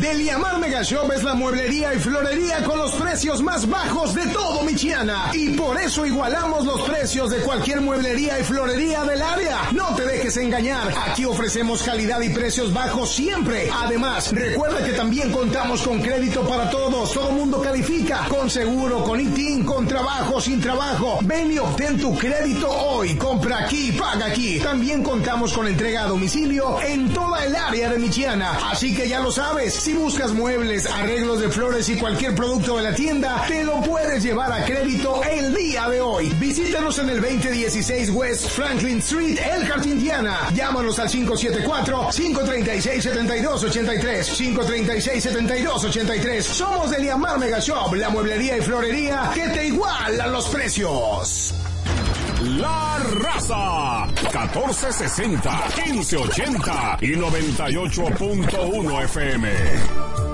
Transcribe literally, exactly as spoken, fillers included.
Deliamar Mega Shop es la mueblería y florería con los precios más bajos de todo Michiana. Y por eso igualamos los precios de cualquier mueblería y florería del área. No te dejes engañar. Aquí ofrecemos calidad y precios bajos siempre. Además, recuerda que también contamos con crédito para todos. Todo mundo califica. Con seguro, con I T I N, con trabajo, sin trabajo. Ven y obtén tu crédito hoy. Compra aquí, paga aquí. También contamos con entrega a domicilio en toda el área de Michiana. Así que ya lo sabes. Si buscas muebles, arreglos de flores y cualquier producto de la tienda, te lo puedes llevar a crédito el día de hoy. Visítanos en el veinte dieciséis West Franklin Street, Elkhart, Indiana. Llámanos al cinco siete cuatro, cinco tres seis, siete dos ocho tres, cinco tres seis, siete dos ocho tres. Somos Deliamar Mega Shop, la mueblería y florería que te iguala los precios. La Raza, catorce sesenta, quince ochenta y noventa y ocho punto uno F M.